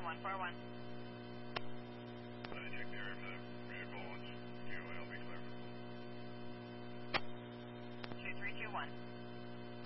141. Check the area for the vehicle. It's QLB clear. 2321.